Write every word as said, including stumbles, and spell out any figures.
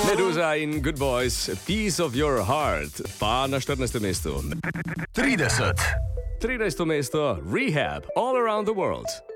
Meduza in Good Boys, Piece of Your Heart, pa na štirinajstem mestu. trideset. trinajsto mesto, Rehab, All Around the World.